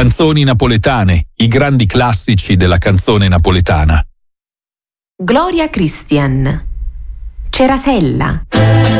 Canzoni napoletane, i grandi classici della canzone napoletana. Gloria Christian. Cerasella.